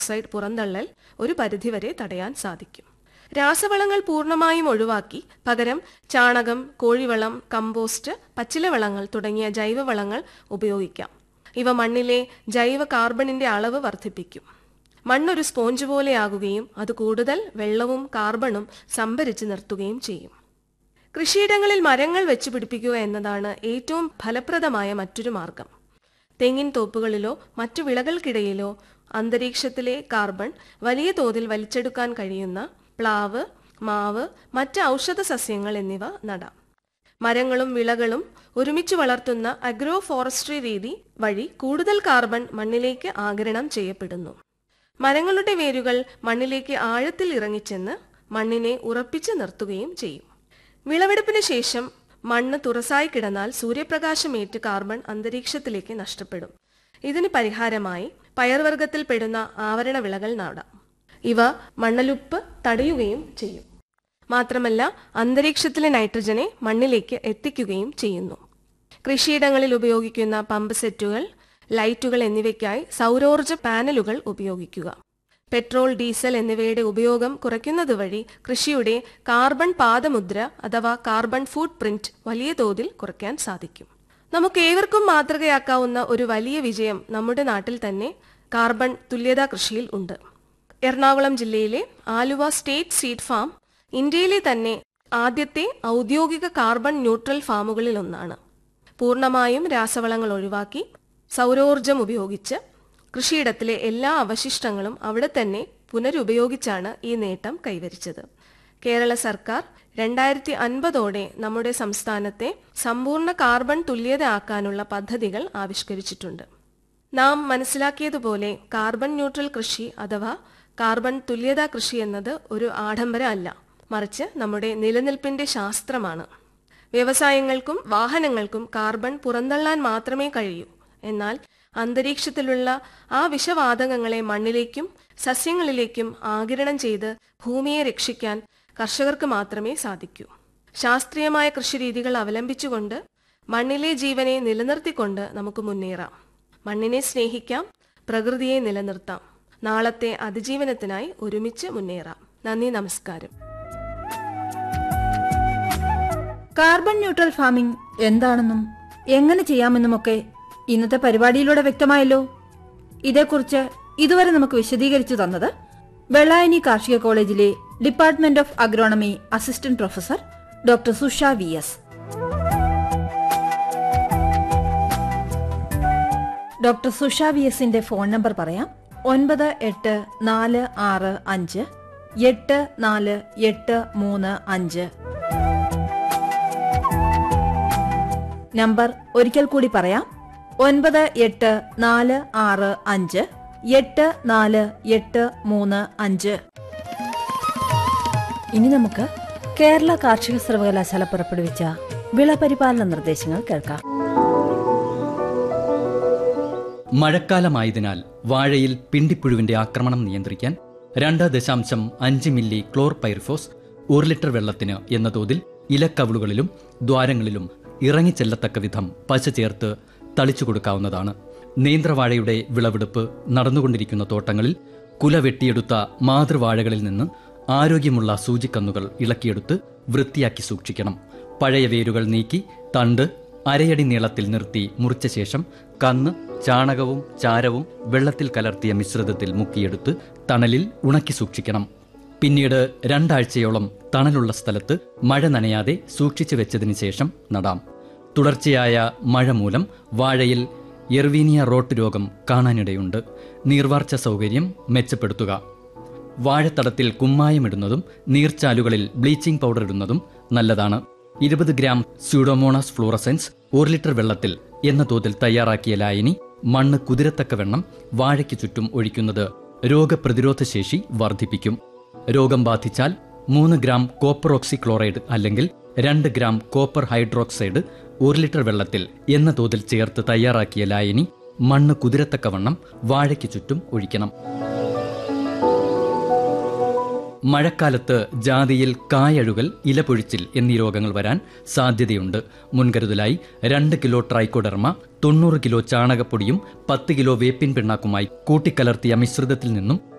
Oxide പുറന്തള്ളൽ ഒരു പരിധിവരെ തടയാൻ സാധിക്കും. രാസവളങ്ങൾ പൂർണ്ണമായും ഒഴിവാക്കി പകരം ചാണകം, കോഴിവളം, കമ്പോസ്റ്റ്, പച്ചിലവളങ്ങൾ തുടങ്ങിയ ജൈവവളങ്ങൾ ഉപയോഗിക്കാം. ഇവ മണ്ണിലെ ജൈവ കാർബണിന്റെ അളവ് വർദ്ധിപ്പിക്കും. മണ്ണൊരു സ്പോഞ്ച് പോലെയാകുകയും അത് കൂടുതൽ വെള്ളവും കാർബണും സംഭരിച്ചു നിർത്തുകയും ചെയ്യും. കൃഷിയിടങ്ങളിൽ മരങ്ങൾ വെച്ചുപിടിപ്പിക്കുക എന്നതാണ് ഏറ്റവും ഫലപ്രദമായ മറ്റൊരു മാർഗം. തെങ്ങിൻ തോപ്പുകളിലോ മറ്റു വിളകൾക്കിടയിലോ അന്തരീക്ഷത്തിലെ കാർബൺ വലിയ തോതിൽ വലിച്ചെടുക്കാൻ കഴിയുന്ന പ്ലാവ്, മാവ്, മറ്റ് ഔഷധ സസ്യങ്ങൾ എന്നിവ നടാം. മരങ്ങളും വിളകളും ഒരുമിച്ച് വളർത്തുന്ന അഗ്രോ ഫോറസ്ട്രി രീതി വഴി കൂടുതൽ കാർബൺ മണ്ണിലേക്ക് ആഗിരണം ചെയ്യപ്പെടുന്നു. മരങ്ങളുടെ വേരുകൾ മണ്ണിലേക്ക് ആഴത്തിൽ ഇറങ്ങിച്ചെന്ന് മണ്ണിനെ ഉറപ്പിച്ച് നിർത്തുകയും ചെയ്യും. വിളവെടുപ്പിന് ശേഷം മണ്ണ് തുറസായി കിടന്നാൽ സൂര്യപ്രകാശമേറ്റ് കാർബൺ അന്തരീക്ഷത്തിലേക്ക് നഷ്ടപ്പെടും. ഇതിന് പരിഹാരമായി പയർവർഗത്തിൽപ്പെടുന്ന ആവരണ വിളകൾ നടാം. ഇവ മണ്ണൊലിപ്പ് തടയുകയും ചെയ്യും. മാത്രമല്ല അന്തരീക്ഷത്തിലെ നൈട്രജനെ മണ്ണിലേക്ക് എത്തിക്കുകയും ചെയ്യുന്നു. കൃഷിയിടങ്ങളിൽ ഉപയോഗിക്കുന്ന പമ്പ് സെറ്റുകൾ, ലൈറ്റുകൾ എന്നിവയ്ക്കായി സൗരോർജ്ജ പാനലുകൾ ഉപയോഗിക്കുക. പെട്രോൾ, ഡീസൽ എന്നിവയുടെ ഉപയോഗം കുറയ്ക്കുന്നതുവഴി കൃഷിയുടെ കാർബൺ പാദമുദ്ര അഥവാ കാർബൺ ഫുട് പ്രിന്റ് വലിയ തോതിൽ കുറയ്ക്കാൻ സാധിക്കും. നമുക്കേവർക്കും മാതൃകയാക്കാവുന്ന ഒരു വലിയ വിജയം നമ്മുടെ നാട്ടിൽ തന്നെ കാർബൺ തുല്യതാ കൃഷിയിൽ ഉണ്ട്. എറണാകുളം ജില്ലയിലെ ആലുവ സ്റ്റേറ്റ് സീഡ് ഫാം ഇന്ത്യയിലെ തന്നെ ആദ്യത്തെ ഔദ്യോഗിക കാർബൺ ന്യൂട്രൽ ഫാമുകളിൽ ഒന്നാണ്. പൂർണ്ണമായും രാസവളങ്ങൾ ഒഴിവാക്കി സൗരോർജ്ജം ഉപയോഗിച്ച് കൃഷിയിടത്തിലെ എല്ലാ അവശിഷ്ടങ്ങളും അവിടെ തന്നെ പുനരുപയോഗിച്ചാണ് ഈ നേട്ടം കൈവരിച്ചത്. കേരള സർക്കാർ 2050 നമ്മുടെ സംസ്ഥാനത്തെ സമ്പൂർണ്ണ കാർബൺ തുല്യത ആക്കാനുള്ള പദ്ധതികൾ ആവിഷ്കരിച്ചിട്ടുണ്ട്. നാം മനസ്സിലാക്കിയതുപോലെ കാർബൺ ന്യൂട്രൽ കൃഷി അഥവാ കാർബൺ തുല്യതാ കൃഷി എന്നത് ഒരു ആഡംബരം അല്ല, മറിച്ച് നമ്മുടെ നിലനിൽപ്പിന്റെ ശാസ്ത്രമാണ്. വ്യവസായങ്ങൾക്കും വാഹനങ്ങൾക്കും കാർബൺ പുറന്തള്ളാൻ മാത്രമേ കഴിയൂ. എന്നാൽ അന്തരീക്ഷത്തിലുള്ള ആ വിഷവാതകങ്ങളെ മണ്ണിലേക്കും സസ്യങ്ങളിലേക്കും ആഗിരണം ചെയ്ത് ഭൂമിയെ രക്ഷിക്കാൻ കർഷകർക്ക് മാത്രമേ സാധിക്കൂ. ശാസ്ത്രീയമായ കൃഷിരീതികൾ അവലംബിച്ചുകൊണ്ട് മണ്ണിലെ ജീവനെ നിലനിർത്തിക്കൊണ്ട് നമുക്ക് മുന്നേറാം. മണ്ണിനെ സ്നേഹിക്കാം, പ്രകൃതിയെ നിലനിർത്താം. നാളത്തെ അതിജീവനത്തിനായി ഒരുമിച്ച് മുന്നേറാം. നന്ദി, നമസ്കാരം. കാർബൺ ന്യൂട്രൽ ഫാമിംഗ് എന്താണെന്നും എങ്ങനെ ചെയ്യാമെന്നുമൊക്കെ ഇന്നത്തെ പരിപാടിയിലൂടെ വ്യക്തമായല്ലോ. ഇതേക്കുറിച്ച് ഇതുവരെ നമുക്ക് വിശദീകരിച്ചു തന്നത് വെള്ളായണി കാർഷിക കോളേജിലെ department of agronomy assistant professor doctor Susha VS. Doctor Susha VSന്റെ phone number പറയാം: 9465843835. നമ്പർ ഒരിക്കൽ കൂടി പറയാം: 9465843835. ഇനി നമുക്ക് കേരള കാർഷിക സർവകലാശാല പുറപ്പെടുവിച്ച വിളപരിപാലന നിർദ്ദേശങ്ങൾ കേൾക്കാം. മഴക്കാലമായതിനാൽ വാഴയിൽ പിണ്ടിപ്പുഴുവിന്റെ ആക്രമണം നിയന്ത്രിക്കാൻ 2.5 മില്ലി ക്ലോർപൈറിഫോസ് 1 ലിറ്റർ വെള്ളത്തിന് എന്ന തോതിൽ ഇലക്കവിളുകളിലും ദ്വാരങ്ങളിലും ഇറങ്ങിച്ചെല്ലത്തക്ക വിധം പശ ചേർത്ത് തളിച്ചു കൊടുക്കാവുന്നതാണ്. നേന്ത്രവാഴയുടെ വിളവെടുപ്പ് നടന്നുകൊണ്ടിരിക്കുന്ന തോട്ടങ്ങളിൽ കുല വെട്ടിയെടുത്ത മാതൃവാഴകളിൽ നിന്ന് ആരോഗ്യമുള്ള സൂചിക്കന്നുകൾ ഇളക്കിയെടുത്ത് വൃത്തിയാക്കി സൂക്ഷിക്കണം. പഴയ വേരുകൾ നീക്കി തണ്ട് അരയടി നീളത്തിൽ നിർത്തി മുറിച്ച ശേഷം കന്ന് ചാണകവും ചാരവും വെള്ളത്തിൽ കലർത്തിയ മിശ്രിതത്തിൽ മുക്കിയെടുത്ത് തണലിൽ ഉണക്കി സൂക്ഷിക്കണം. പിന്നീട് 2 ആഴ്ചയോളം തണലുള്ള സ്ഥലത്ത് മഴ നനയാതെ സൂക്ഷിച്ചു വെച്ചതിന് ശേഷം നടാം. തുടർച്ചയായ മഴ മൂലം വാഴയിൽ എർവീനിയ റോട്ട് രോഗം കാണാനിടയുണ്ട്. നീർവാർച്ച സൗകര്യം മെച്ചപ്പെടുത്തുക. വാഴത്തടത്തിൽ കുമ്മായമിടുന്നതും നീർച്ചാലുകളിൽ ബ്ലീച്ചിംഗ് പൗഡർ ഇടുന്നതും നല്ലതാണ്. 20 ഗ്രാം സ്യൂഡോമോണാസ് ഫ്ലൂറസെൻസ് 1 ലിറ്റർ വെള്ളത്തിൽ എന്ന തോതിൽ തയ്യാറാക്കിയ ലായനി മണ്ണ് കുതിരത്തക്കവണ്ണം വാഴയ്ക്ക് ചുറ്റും ഒഴിക്കുന്നത് രോഗപ്രതിരോധ ശേഷി വർദ്ധിപ്പിക്കും. രോഗം ബാധിച്ചാൽ 3 ഗ്രാം കോപ്പർ ഓക്സിക്ലോറൈഡ് അല്ലെങ്കിൽ 2 ഗ്രാം കോപ്പർ ഹൈഡ്രോക്സൈഡ് 1 ലിറ്റർ വെള്ളത്തിൽ എന്ന തോതിൽ ചേർത്ത് തയ്യാറാക്കിയ ലായനി മണ്ണ് കുതിരത്തക്കവണ്ണം വാഴയ്ക്ക് ചുറ്റും ഒഴിക്കണം. മഴക്കാലത്ത് ജാതിയിൽ കായഴുകൽ, ഇലപൊഴിച്ചിൽ എന്നീ രോഗങ്ങൾ വരാൻ സാധ്യതയുണ്ട്. മുൻകരുതലായി 2 കിലോ ട്രൈക്കോഡെർമ, 90 കിലോ ചാണകപ്പൊടിയും 10 കിലോ വേപ്പിൻ പിണ്ണാക്കുമായി കൂട്ടിക്കലർത്തിയ മിശ്രിതത്തിൽ നിന്നും